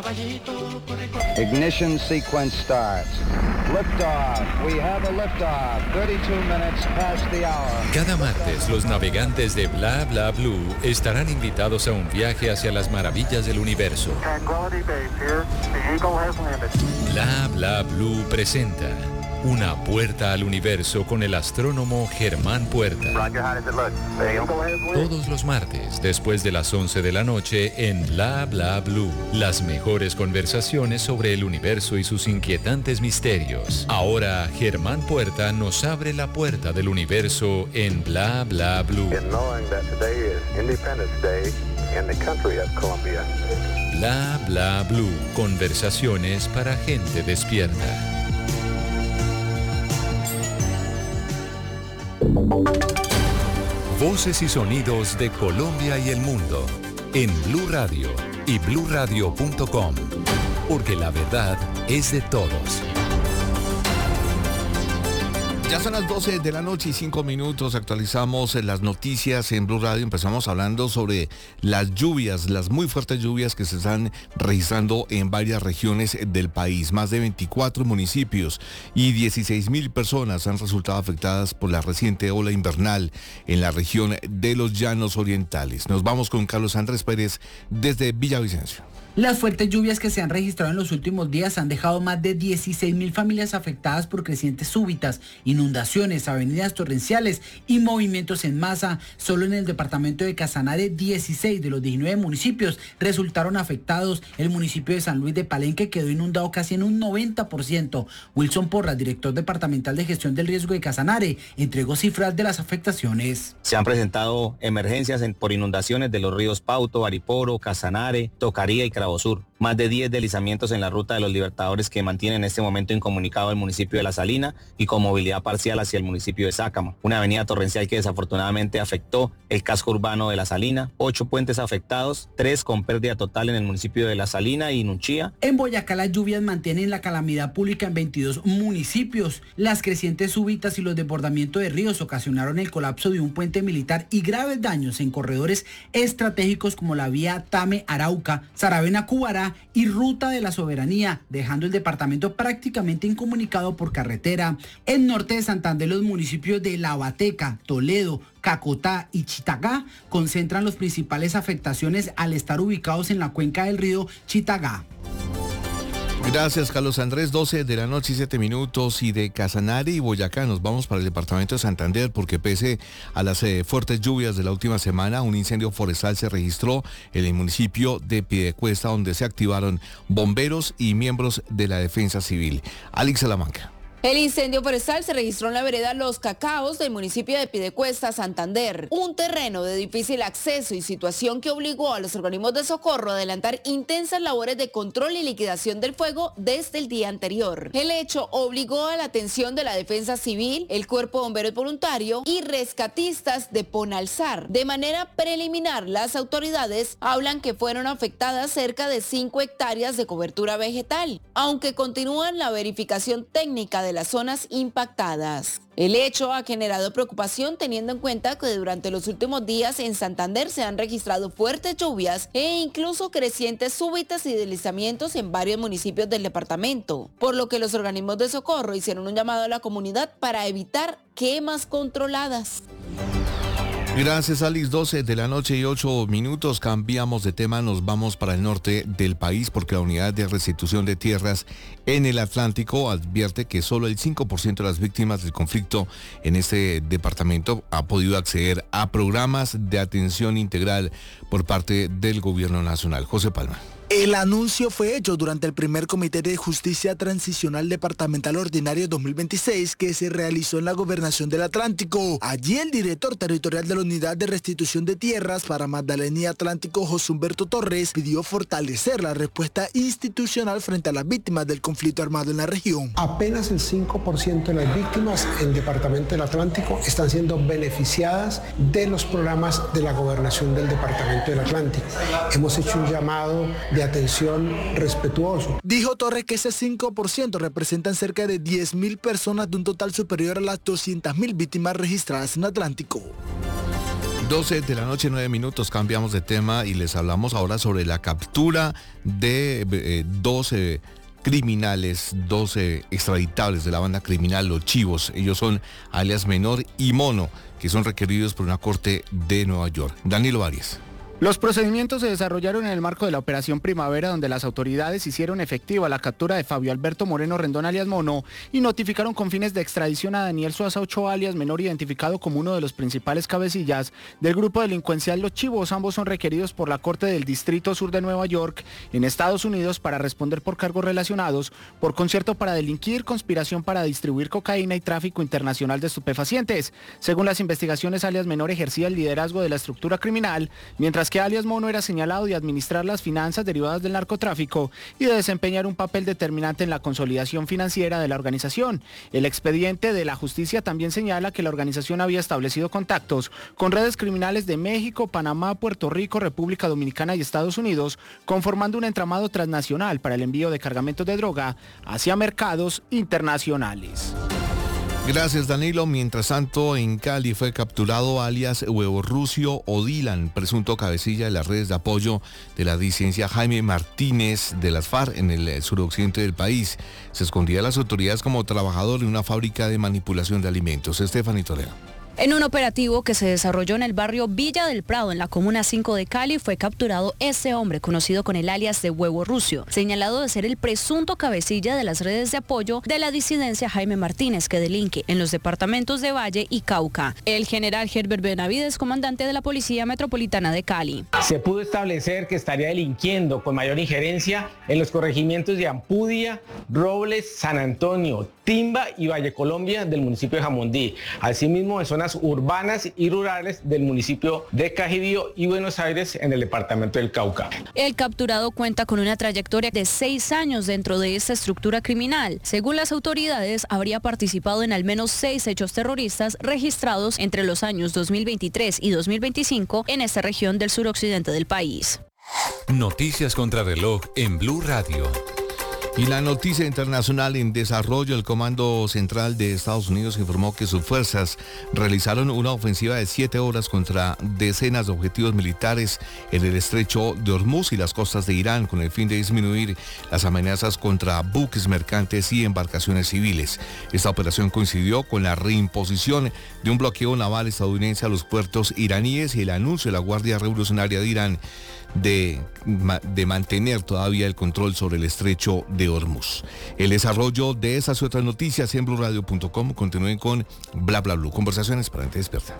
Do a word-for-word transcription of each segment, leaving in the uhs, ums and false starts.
Ignition sequence starts. Liftoff. We have a liftoff. thirty-two minutes past the hour. Cada martes, los navegantes de Bla Bla Blue estarán invitados a un viaje hacia las maravillas del universo. Tranquility Base here. The Eagle has landed. Bla Bla Blue presenta Una puerta al universo con el astrónomo Germán Puerta. Roger, how does it look? The Eagle has landed. Todos los martes, después de las once de la noche, en Bla Bla Blue. Las mejores conversaciones sobre el universo y sus inquietantes misterios. Ahora, Germán Puerta nos abre la puerta del universo en Bla Bla Blue. And knowing that today is Independence Day in the country of Colombia. Bla Bla Blue. Conversaciones para gente despierta. Voces y sonidos de Colombia y el mundo en Blue Radio y blue radio punto com, porque la verdad es de todos. Ya son las doce de la noche y cinco minutos, actualizamos las noticias en Blue Radio. Empezamos hablando sobre las lluvias, las muy fuertes lluvias que se están registrando en varias regiones del país. Más de veinticuatro municipios y dieciséis mil personas han resultado afectadas por la reciente ola invernal en la región de los Llanos Orientales. Nos vamos con Carlos Andrés Pérez desde Villavicencio. Las fuertes lluvias que se han registrado en los últimos días han dejado más de dieciséis mil familias afectadas por crecientes súbitas, inundaciones, avenidas torrenciales y movimientos en masa. Solo en el departamento de Casanare, dieciséis de los diecinueve municipios resultaron afectados. El municipio de San Luis de Palenque quedó inundado casi en un noventa por ciento. Wilson Porras, director departamental de gestión del riesgo de Casanare, entregó cifras de las afectaciones. Se han presentado emergencias en, por inundaciones de los ríos Pauto, Ariporo, Casanare, Tocaría y Sur. Más de diez deslizamientos en la ruta de los Libertadores que mantiene en este momento incomunicado el municipio de La Salina y con movilidad parcial hacia el municipio de Sácama. Una avenida torrencial que desafortunadamente afectó el casco urbano de La Salina. Ocho puentes afectados, tres con pérdida total en el municipio de La Salina y Nunchía. En Boyacá las lluvias mantienen la calamidad pública en veintidós municipios. Las crecientes súbitas y los desbordamientos de ríos ocasionaron el colapso de un puente militar y graves daños en corredores estratégicos como la vía Tame-Arauca, Saravena-Cubará y Ruta de la Soberanía, dejando el departamento prácticamente incomunicado por carretera. En norte de Santander, los municipios de La Bateca, Toledo, Cacotá y Chitagá concentran las principales afectaciones al estar ubicados en la cuenca del río Chitagá. Gracias, Carlos Andrés. doce de la noche y siete minutos, y de Casanare y Boyacá nos vamos para el departamento de Santander, porque pese a las eh, fuertes lluvias de la última semana, un incendio forestal se registró en el municipio de Piedecuesta, donde se activaron bomberos y miembros de la Defensa Civil. Alex Salamanca. El incendio forestal se registró en la vereda Los Cacaos del municipio de Piedecuesta, Santander, un terreno de difícil acceso y situación que obligó a los organismos de socorro a adelantar intensas labores de control y liquidación del fuego desde el día anterior. El hecho obligó a la atención de la Defensa Civil, el Cuerpo de Bomberos Voluntario y rescatistas de Ponalzar. De manera preliminar, las autoridades hablan que fueron afectadas cerca de cinco hectáreas de cobertura vegetal, aunque continúan la verificación técnica de de las zonas impactadas. El hecho ha generado preocupación teniendo en cuenta que durante los últimos días en Santander se han registrado fuertes lluvias e incluso crecientes súbitas y deslizamientos en varios municipios del departamento, por lo que los organismos de socorro hicieron un llamado a la comunidad para evitar quemas controladas. Gracias, Alex. doce de la noche y ocho minutos. Cambiamos de tema, nos vamos para el norte del país, porque la Unidad de Restitución de Tierras en el Atlántico advierte que solo el cinco por ciento de las víctimas del conflicto en este departamento ha podido acceder a programas de atención integral por parte del gobierno nacional. José Palma. El anuncio fue hecho durante el primer Comité de Justicia Transicional Departamental Ordinario dos mil veintiséis que se realizó en la Gobernación del Atlántico. Allí el director territorial de la Unidad de Restitución de Tierras para Magdalena y Atlántico, José Humberto Torres, pidió fortalecer la respuesta institucional frente a las víctimas del conflicto armado en la región. Apenas el cinco por ciento de las víctimas en el Departamento del Atlántico están siendo beneficiadas de los programas de la Gobernación del Departamento del Atlántico. Hemos hecho un llamado de de atención respetuoso. Dijo Torres que ese cinco por ciento representan cerca de diez mil personas de un total superior a las doscientas mil víctimas registradas en Atlántico. doce de la noche, nueve minutos, cambiamos de tema y les hablamos ahora sobre la captura de eh, doce criminales, doce extraditables de la banda criminal Los Chivos. Ellos son alias Menor y Mono, que son requeridos por una corte de Nueva York. Danilo Arias. Los procedimientos se desarrollaron en el marco de la Operación Primavera, donde las autoridades hicieron efectiva la captura de Fabio Alberto Moreno Rendón alias Mono y notificaron con fines de extradición a Daniel Suaza Ochoa alias Menor, identificado como uno de los principales cabecillas del grupo delincuencial Los Chivos. Ambos son requeridos por la Corte del Distrito Sur de Nueva York en Estados Unidos para responder por cargos relacionados por concierto para delinquir, conspiración para distribuir cocaína y tráfico internacional de estupefacientes. Según las investigaciones, alias Menor ejercía el liderazgo de la estructura criminal, mientras que alias Mono era señalado de administrar las finanzas derivadas del narcotráfico y de desempeñar un papel determinante en la consolidación financiera de la organización. El expediente de la justicia también señala que la organización había establecido contactos con redes criminales de México, Panamá, Puerto Rico, República Dominicana y Estados Unidos, conformando un entramado transnacional para el envío de cargamentos de droga hacia mercados internacionales. Gracias, Danilo. Mientras tanto, en Cali fue capturado alias Huevo Rucio o Dylan, presunto cabecilla de las redes de apoyo de la disidencia Jaime Martínez de las FARC en el suroccidente del país. Se escondía a las autoridades como trabajador en una fábrica de manipulación de alimentos. Estefanía Toledo. En un operativo que se desarrolló en el barrio Villa del Prado, en la comuna cinco de Cali, fue capturado este hombre conocido con el alias de Huevo Rucio, señalado de ser el presunto cabecilla de las redes de apoyo de la disidencia Jaime Martínez, que delinque en los departamentos de Valle y Cauca. El general Herbert Benavides, comandante de la Policía Metropolitana de Cali. Se pudo establecer que estaría delinquiendo con mayor injerencia en los corregimientos de Ampudia, Robles, San Antonio, Timba y Valle Colombia del municipio de Jamundí. Asimismo, en zonas urbanas y rurales del municipio de Cajibío y Buenos Aires en el departamento del Cauca. El capturado cuenta con una trayectoria de seis años dentro de esta estructura criminal. Según las autoridades, habría participado en al menos seis hechos terroristas registrados entre los años dos mil veintitrés y dos mil veinticinco en esta región del suroccidente del país. Noticias contra reloj en Blue Radio. Y la noticia internacional en desarrollo: el Comando Central de Estados Unidos informó que sus fuerzas realizaron una ofensiva de siete horas contra decenas de objetivos militares en el estrecho de Hormuz y las costas de Irán, con el fin de disminuir las amenazas contra buques mercantes y embarcaciones civiles. Esta operación coincidió con la reimposición de un bloqueo naval estadounidense a los puertos iraníes y el anuncio de la Guardia Revolucionaria de Irán De, de mantener todavía el control sobre el estrecho de Hormuz. El desarrollo de esas y otras noticias en blue radio punto com. Continúen con Bla Bla Blue, conversaciones para gente despierta.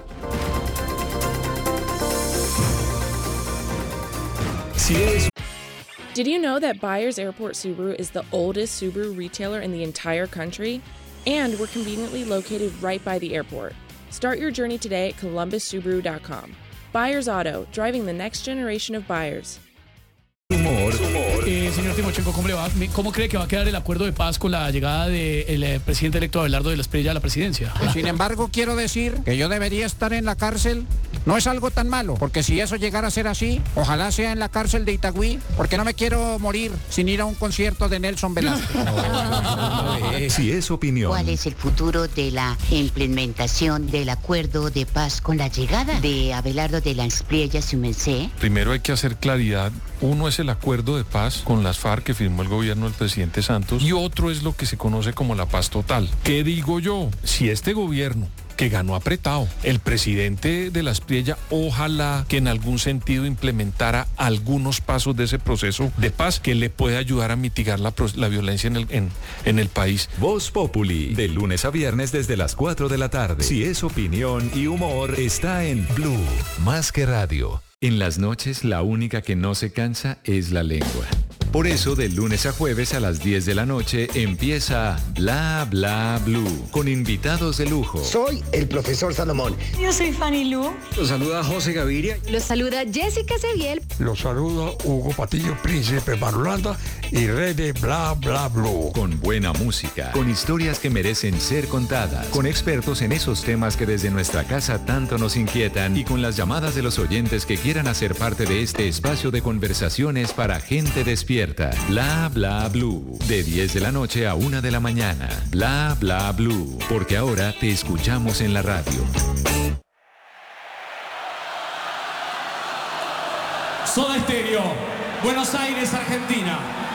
Did you know that Byers Airport Subaru is the oldest Subaru retailer in the entire country? And we're conveniently located right by the airport. Start your journey today at columbus subaru dot com. Byers Auto, driving the next generation of buyers. Humor. Eh, señor Timochenko, ¿cómo le va? ¿Cómo cree que va a quedar el acuerdo de paz con la llegada del eh, presidente electo Abelardo de la Espriella a la presidencia? Sin embargo, quiero decir que yo debería estar en la cárcel. No es algo tan malo, porque si eso llegara a ser así, ojalá sea en la cárcel de Itagüí, porque no me quiero morir sin ir a un concierto de Nelson Velázquez. Si es opinión. ¿Cuál es el futuro de la implementación del acuerdo de paz con la llegada de Abelardo de la Espriella, su merced? Primero hay que hacer claridad. Uno es el acuerdo de paz con las FARC que firmó el gobierno del presidente Santos y otro es lo que se conoce como la paz total. ¿Qué digo yo? Si este gobierno, que ganó apretado, el presidente de la Espriella, ojalá que en algún sentido implementara algunos pasos de ese proceso de paz que le pueda ayudar a mitigar la, la violencia en el, en, en el país. Voz Populi, de lunes a viernes desde las cuatro de la tarde. Si es opinión y humor, está en Blue, más que radio. En las noches, la única que no se cansa es la lengua. Por eso, de lunes a jueves a las diez de la noche empieza Bla Bla Blue, con invitados de lujo. Soy el profesor Salomón. Yo soy Fanny Lu. Los saluda José Gaviria. Los saluda Jessica Seviel. Los saluda Hugo Patillo, príncipe Marulanda y rey de Bla Bla Blue. Con buena música, con historias que merecen ser contadas, con expertos en esos temas que desde nuestra casa tanto nos inquietan y con las llamadas de los oyentes que quieran hacer parte de este espacio de conversaciones para gente despierta. Bla Bla Blue, de diez de la noche a una de la mañana. Bla Bla Blue, porque ahora te escuchamos en la radio. Soda Stereo, Buenos Aires, Argentina.